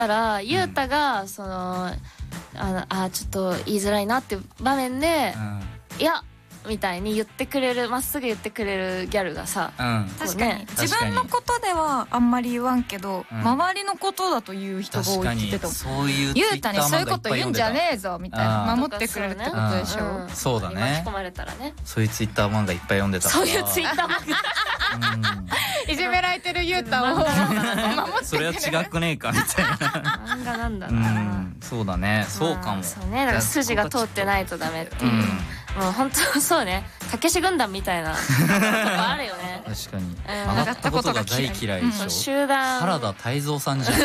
たらゆうたがそのちょっと言いづらいなっていう場面で、いやみたいに言ってくれる、まっすぐ言ってくれるギャルがさ、 確かに自分のことではあんまり言わんけど、周りのことだと言う人が多いって言ってたもん。 そういうゆうたにそういうこと言うんじゃねえぞみたいな、守ってくれるってことでしょ。 そうだね、 巻き込まれたらね、 そういうツイッター漫画いっぱい読んでたから、 そういうツイッター漫画いじめられてるゆうたを守ってそれは違くねえかみたいな漫画なんだな。 そうだね、そうかも。 そうね、だから筋が通ってないとダメっていう、もう本当そうね、たけし軍団みたいなとこあるよね。 確かに上がったことが大嫌いでしょ。 集団原田泰造さんじゃん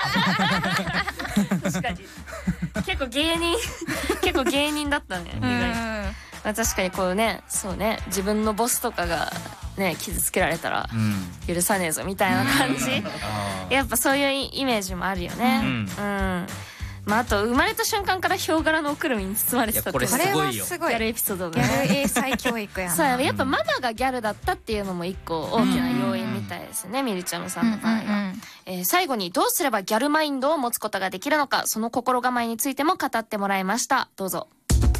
確かに結構芸人だったね、意外と。確かにこうね、そうね、自分のボスとかがね傷つけられたら許さねえぞみたいな感じ、やっぱそういうイメージもあるよね。まあ、あと生まれた瞬間からヒョウ柄のおくるみに包まれてたっていう、 これすごいよ、 ギャルエピソードだね。 ギャル英才教育やな。 そうやっぱママがギャルだったっていうのも一個大きな要因みたいですね、みりちゃむさんの場合は。最後にどうすればギャルマインドを持つことができるのか、その心構えについても語ってもらいました。どうぞ。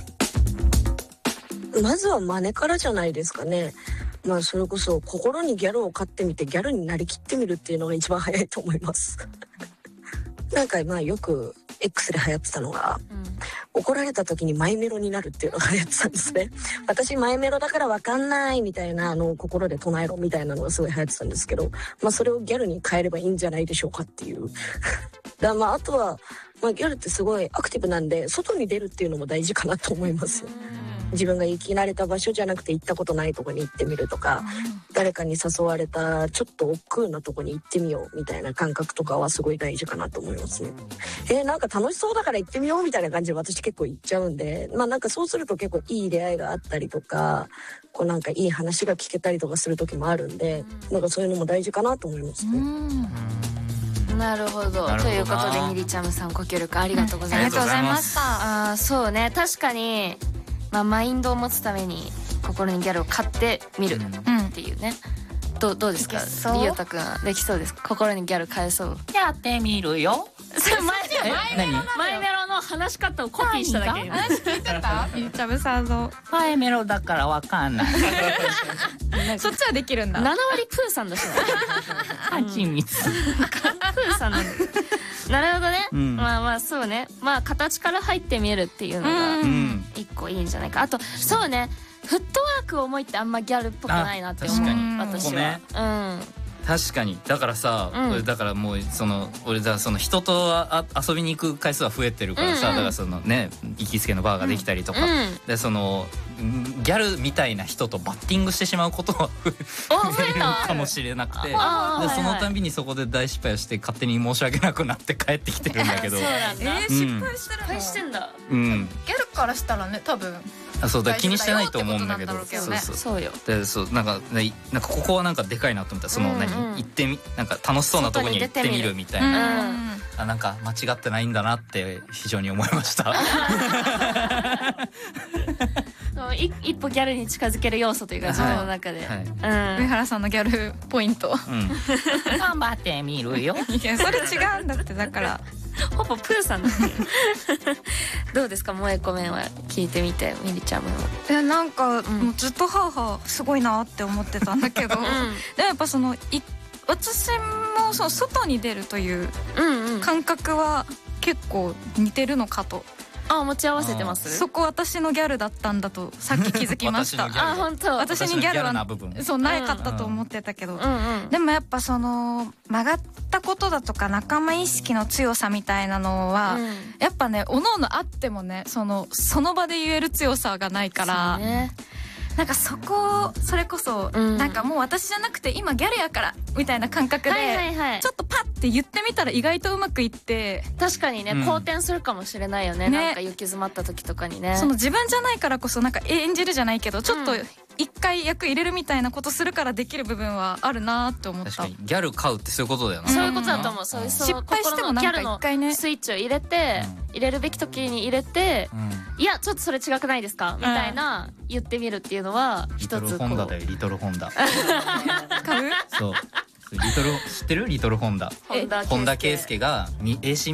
まずは真似からじゃないですかね。まあそれこそ心にギャルを飼ってみてギャルになりきってみるっていうのが一番早いと思いますなんかまあよく X で流行ってたのが、怒られた時にマイメロになるっていうのが流行ってたんですね。私マイメロだからわかんないみたいな心で唱えろみたいなのがすごい流行ってたんですけど、まあそれをギャルに変えればいいんじゃないでしょうかっていうだまああとは、まあ、ギャルってすごいアクティブなんで外に出るっていうのも大事かなと思いますよ。自分が生き慣れた場所じゃなくて行ったことないとこに行ってみるとか、誰かに誘われたちょっと億劫なとこに行ってみようみたいな感覚とかはすごい大事かなと思いますね。なんか楽しそうだから行ってみようみたいな感じで私結構行っちゃうんで、まあなんかそうすると結構いい出会いがあったりとか、こうなんかいい話が聞けたりとかする時もあるんで、なんかそういうのも大事かなと思いますね。 なるほど。ということでみりちゃむさんご協力ありがとうございます。 ありがとうございました。 そうね、確かに、まあ、マインドを持つために心にギャルを買ってみるっていうね、どうですか、りゅうたくんはできそうですか？心にギャル買えそう？ やってみるよ。 マイメロの話し方をコピーしただけ。 話聞いてた？みりちゃむさんのマイメロだからわかんないそっちはできるんだ。 7割プーさんだしねはちみつプーさんなんだ。なるほどね、まあまあそうね、まあ形から入ってみるっていうのが一個いいんじゃないか。あとそうね、フットワーク重いってあんまギャルっぽくないなって思う、私は。 確かに。だからさ、だからもう俺だその人と遊びに行く回数は増えてるからさ、だからそのね行きつけのバーができたりとか、でそのギャルみたいな人とバッティングしてしまうことは増えるかもしれなくて、でそのたんびにそこで大失敗をして勝手に申し訳なくなって帰ってきてるんだけど。 そうなんだ。 失敗してるの？ 失敗してんだ。 ギャルからしたらね、多分そうだ、気にしてないと思うんだけど、 そうよ。 でそうなんかここはなんかでかいなと思ったら、その行ってみ、なんか楽しそうなとこに行ってみるみたいな、なんか間違ってないんだなって非常に思いました一歩ギャルに近づける要素というか、自分の中で、 上原さんのギャルポイント、 頑張ってみるよ。 いやそれ違うんだって。だからほぼプーさんだねどうですか、萌えコメンは聞いてみて、みりちゃんも。 なんか、もうずっとハーハーすごいなって思ってたんだけど、でもやっぱその私もその外に出るという感覚は結構似てるのかと。 持ち合わせてます。 そこ私のギャルだったんだとさっき気づきました本当。 私にギャルはそうなかったと思ってたけど、でもやっぱその曲がったことだとか仲間意識の強さみたいなのは、やっぱねおのおのあってもね、その場で言える強さがないから、なんかそれこそ、なんかもう私じゃなくて今ギャルやからみたいな感覚で、ちょっとパッて言ってみたら意外とうまくいって、 確かにね、好転するかもしれないよね。なんか行き詰まった時とかにね、 その自分じゃないからこそなんか演じるじゃないけど、ちょっと一回役入れるみたいなことするからできる部分はあるなって思った。 確かにギャル買うってそういうことだよな。 そういうことだと思う。そういう失敗してもなんか一回ねスイッチを入れて、入れるべき時に入れて、いやちょっとそれ違くないですかみたいな言ってみるっていうのは一つ。 リトルホンダだよ、リトルホンダ買う？ そう知ってるリトルホンダ。本田圭佑がAC